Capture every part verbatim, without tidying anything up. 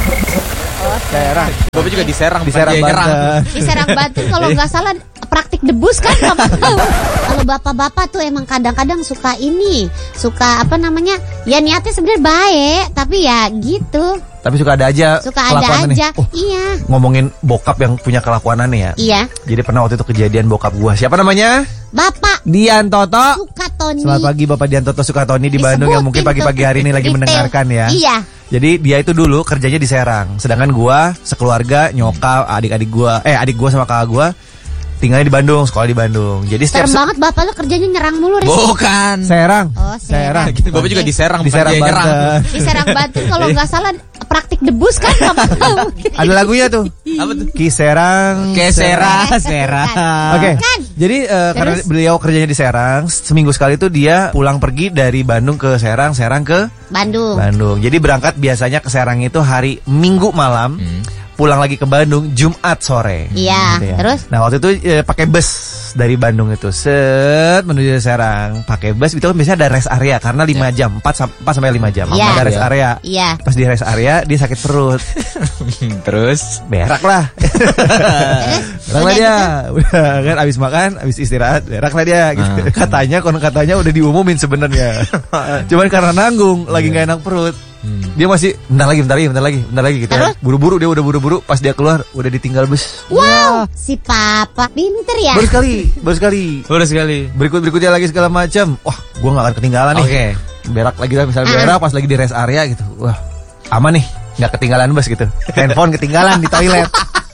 Serang. Bapak juga di Serang, di Serang Banten. Di Serang Banten kalau nggak salah praktik debus kan. Kalau bapak-bapak tuh emang kadang-kadang suka ini, suka apa namanya? Ya niatnya sebenarnya baik, tapi ya gitu. Tapi suka ada aja. Suka ada aja. Oh, iya. Ngomongin bokap yang punya kelakuan aneh ya. Iya. Jadi pernah waktu itu kejadian bokap gua. Siapa namanya? Bapak Dian Toto Sukatoni. Selamat pagi Bapak Dian Toto Sukatoni di Bandung yang mungkin pagi-pagi hari ini lagi Retail. mendengarkan ya. Iya. Jadi dia itu dulu kerjanya di Serang. Sedangkan gua sekeluarga, nyokap, adik-adik gua, eh adik gua sama kakak gua tinggalnya di Bandung, sekolah di Bandung. Jadi setiap serem banget bapak lu kerjanya nyerang mulu. Ris. Bukan. Serang. Oh, Serang. Serang. Bapak juga di Serang, Di bukan Serang dia nyerang. Banten. Di Serang Banten kalau nggak salah praktik debus kan. Ada lagunya tuh. Apa tuh? Ki Serang. Ke Serang, Serang. Oke. Kan. Jadi uh, karena beliau kerjanya di Serang, seminggu sekali tuh dia pulang pergi dari Bandung ke Serang, Serang ke Bandung. Bandung. Jadi berangkat biasanya ke Serang itu hari Minggu malam. Hmm. Pulang lagi ke Bandung Jumat sore. Iya, Gitu ya. terus? Nah waktu itu e, pakai bus dari Bandung itu set menuju Serang. Pakai bus itu kan biasanya ada rest area karena lima jam, empat sampai lima jam. Iya. Ada rest Iya. area. Iya. Pas di rest area dia sakit perut. Terus Berak lah. Berak lah dia. Udah kan abis makan, abis istirahat, berak lah dia gitu. Ah. Katanya konon katanya udah diumumin sebenarnya. Cuman karena nanggung lagi nggak enak perut. Hmm. Dia masih bentar lagi, bentar lagi, bentar lagi, bentar lagi gitu ya. Terus? Buru-buru dia udah buru-buru pas dia keluar udah ditinggal bus. Wow, si papa pinter ya. Baru sekali, baru sekali. Baru sekali. Berikut-berikutnya lagi segala macam. Wah, gua nggak akan ketinggalan nih. Oke. Berak lagi lah misalnya Ah. berak pas lagi di rest area gitu. Wah, aman nih, nggak ketinggalan bus gitu. Handphone ketinggalan di toilet.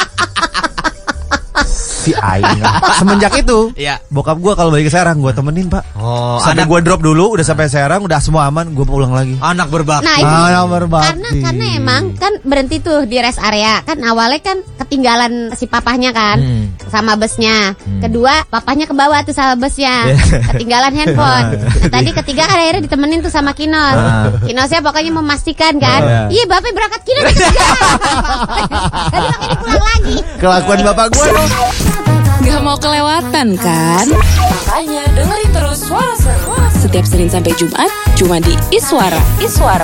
Si aing. Semenjak itu, Iya. bokap gua kalau balik ke Serang gua temenin, Pak. Oh, Sampai anak gua drop dulu, udah sampai Serang, udah semua aman, gua pulang lagi. anak berbakti. Nah, itu Ah, nomor karena bakti. karena emang kan berhenti tuh di rest area. Kan awalnya kan ketinggalan si papahnya kan Hmm. sama busnya. Kedua, papahnya ke bawah tuh sama busnya. Yeah. Ketinggalan handphone. Nah, tadi ketiga kan akhirnya ditemenin tuh sama Kinos. Ah. Kinosnya pokoknya memastikan kan. Ah. Iya, Bapak berangkat Kinos ketinggalan. Tadi makanya pulang lagi. Kelakuan bapak gua dong. Gak mau kelewatan kan? Makanya dengerin terus Suara Seru setiap Senin sampai Jumat cuma di Iswara. Iswara.